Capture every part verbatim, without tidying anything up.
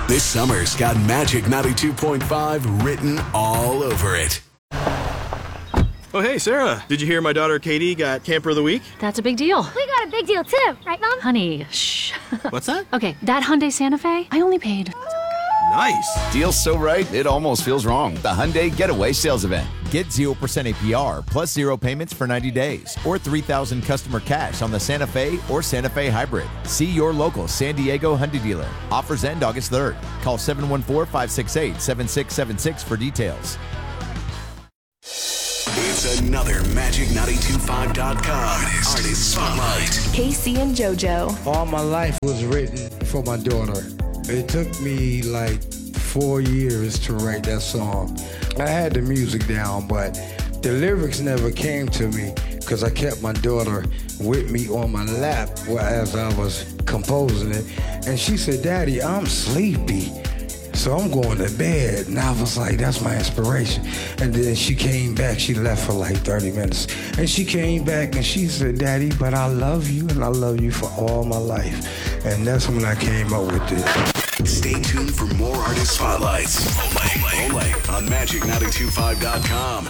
This summer's got Magic ninety-two point five written all over it. Oh, hey, Sarah. Did you hear my daughter Katie got Camper of the Week? That's a big deal. We got a big deal, too. Right, Mom? Honey, shh. What's that? Okay, that Hyundai Santa Fe, I only paid... Nice. Deal's so right, it almost feels wrong. The Hyundai Getaway Sales Event. Get zero percent A P R plus zero payments for ninety days or three thousand customer cash on the Santa Fe or Santa Fe Hybrid. See your local San Diego Hyundai dealer. Offers end August third. Call seven one four, five six eight, seven six seven six for details. It's another Magic nine two five dot com Artist, Artist Spotlight. Casey and JoJo. All my life was written for my daughter. It took me like four years to write that song. I had the music down, but the lyrics never came to me because I kept my daughter with me on my lap as I was composing it. And she said, "Daddy, I'm sleepy, so I'm going to bed." And I was like, that's my inspiration. And then she came back. She left for like thirty minutes. And she came back and she said, "Daddy, but I love you and I love you for all my life." And that's when I came up with this. Stay tuned for more Artist Spotlights. Only, only on Magic nine two five dot com.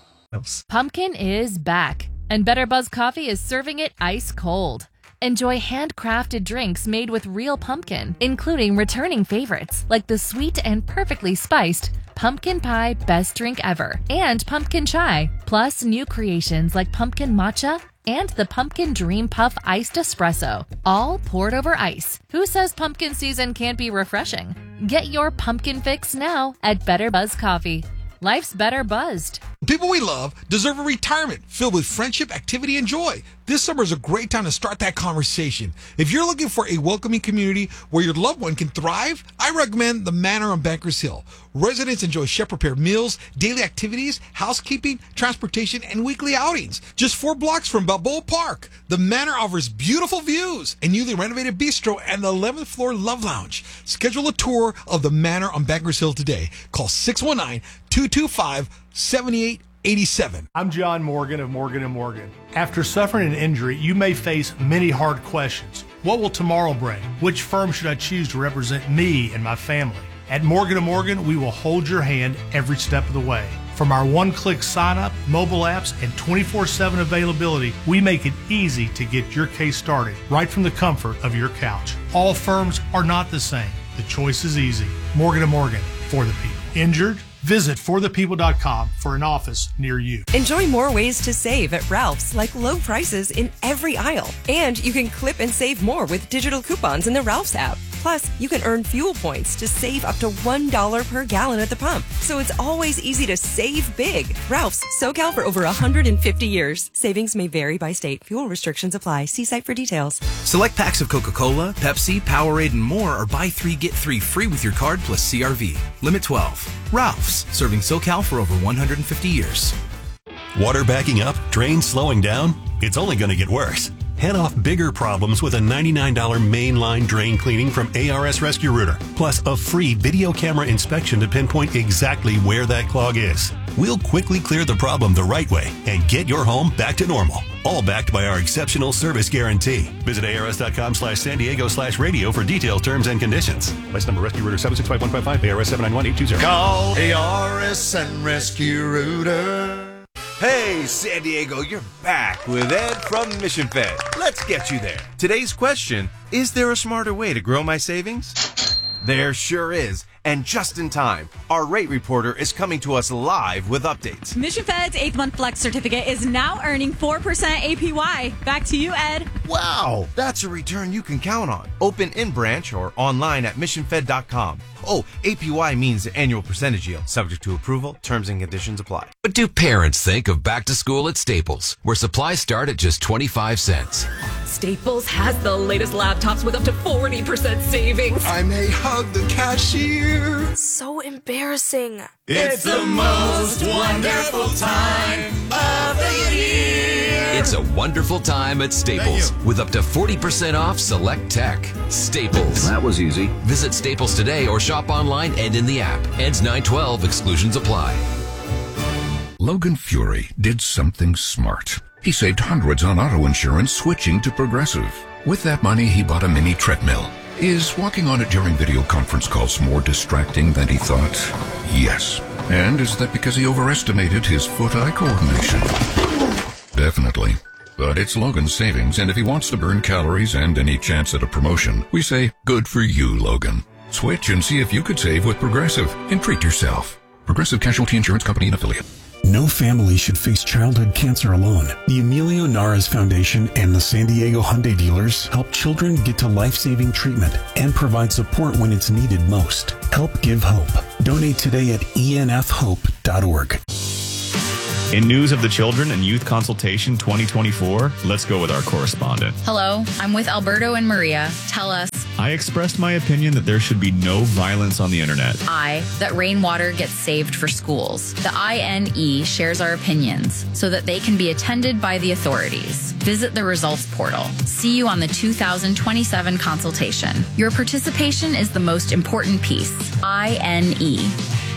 Pumpkin is back, and Better Buzz Coffee is serving it ice cold. Enjoy handcrafted drinks made with real pumpkin, including returning favorites like the sweet and perfectly spiced Pumpkin Pie Best Drink Ever and Pumpkin Chai, plus new creations like Pumpkin Matcha and the Pumpkin Dream Puff Iced Espresso, all poured over ice. Who says pumpkin season can't be refreshing? Get your pumpkin fix now at Better Buzz Coffee. Life's better buzzed. People we love deserve a retirement filled with friendship, activity, and joy. This summer is a great time to start that conversation. If you're looking for a welcoming community where your loved one can thrive, I recommend the Manor on Bankers Hill. Residents enjoy chef-prepared meals, daily activities, housekeeping, transportation, and weekly outings. Just four blocks from Balboa Park, the Manor offers beautiful views, a newly renovated bistro, and the eleventh floor Love Lounge. Schedule a tour of the Manor on Bankers Hill today. Call six one nine, two two five, seven eight eight seven. I'm John Morgan of Morgan and Morgan. After suffering an injury, you may face many hard questions. What will tomorrow bring? Which firm should I choose to represent me and my family? At Morgan and Morgan, we will hold your hand every step of the way. From our one-click sign-up, mobile apps, and twenty-four seven availability, we make it easy to get your case started right from the comfort of your couch. All firms are not the same. The choice is easy. Morgan and Morgan, for the people. Injured? Visit for the people dot com for an office near you. Enjoy more ways to save at Ralph's, like low prices in every aisle. And you can clip and save more with digital coupons in the Ralph's app. Plus, you can earn fuel points to save up to one dollar per gallon at the pump. So it's always easy to save big. Ralph's, SoCal for over one hundred fifty years. Savings may vary by state. Fuel restrictions apply. See site for details. Select packs of Coca-Cola, Pepsi, Powerade, and more, or buy three, get three free with your card plus C R V. Limit twelve. Ralph's, serving SoCal for over one hundred fifty years. Water backing up? Drains slowing down? It's only going to get worse. Head off bigger problems with a ninety-nine dollars mainline drain cleaning from A R S Rescue Rooter, plus a free video camera inspection to pinpoint exactly where that clog is. We'll quickly clear the problem the right way and get your home back to normal. All backed by our exceptional service guarantee. Visit ars.com slash San Diego slash radio for details, terms, and conditions. License number Rescue Rooter seven six five one five five, A R S seven nine one eight two zero. Call A R S and Rescue Rooter. Hey, San Diego, you're back with Ed from Mission Fed. Let's get you there. Today's question, is there a smarter way to grow my savings? There sure is. And just in time, our rate reporter is coming to us live with updates. Mission Fed's eighth month flex certificate is now earning four percent A P Y. Back to you, Ed. Wow, that's a return you can count on. Open in branch or online at mission fed dot com. Oh, A P Y means the annual percentage yield, subject to approval. Terms and conditions apply. What do parents think of back to school at Staples, where supplies start at just twenty-five cents? Staples has the latest laptops with up to forty percent savings. I may hug the cashier. So embarrassing. It's the most wonderful time of the year. It's a wonderful time at Staples with up to forty percent off select tech. Staples. That was easy. Visit Staples today or shop online and in the app. Ends nine twelve. Exclusions apply. Logan Fury did something smart. He saved hundreds on auto insurance switching to Progressive. With that money, he bought a mini treadmill. Is walking on it during video conference calls more distracting than he thought? Yes. And is that because he overestimated his foot-eye coordination? Definitely. But it's Logan's savings, and if he wants to burn calories and any chance at a promotion, we say, good for you, Logan. Switch and see if you could save with Progressive and treat yourself. Progressive Casualty Insurance Company and Affiliate. No family should face childhood cancer alone. The Emilio Naras Foundation and the San Diego Hyundai dealers help children get to life-saving treatment and provide support when it's needed most. Help give hope. Donate today at E N F hope dot org. In news of the Children and Youth Consultation twenty twenty-four, let's go with our correspondent. Hello, I'm with Alberto and Maria. Tell us. I expressed my opinion that there should be no violence on the internet. I, that rainwater gets saved for schools. The I N E shares our opinions so that they can be attended by the authorities. Visit the results portal. See you on the two thousand twenty-seven consultation. Your participation is the most important piece. I N E.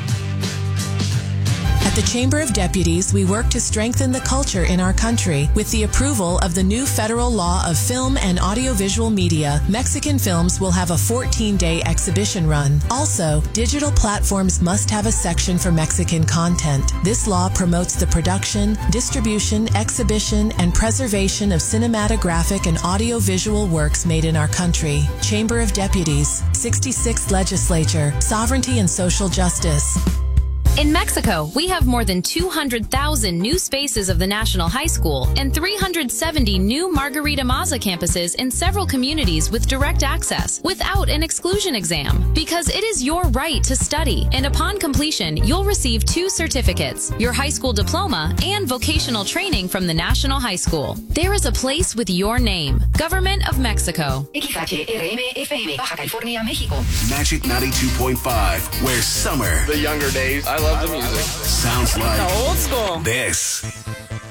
At the Chamber of Deputies, we work to strengthen the culture in our country. With the approval of the new federal law of film and audiovisual media, Mexican films will have a fourteen-day exhibition run. Also, digital platforms must have a section for Mexican content. This law promotes the production, distribution, exhibition, and preservation of cinematographic and audiovisual works made in our country. Chamber of Deputies, sixty-sixth Legislature, Sovereignty and Social Justice. In Mexico, we have more than two hundred thousand new spaces of the National High School and three hundred seventy new Margarita Maza campuses in several communities with direct access without an exclusion exam. Because it is your right to study, and upon completion, you'll receive two certificates, your high school diploma and vocational training from the National High School. There is a place with your name. Government of Mexico. Magic ninety-two point five, where summer, The younger days. I love the music. sounds like The old school. this.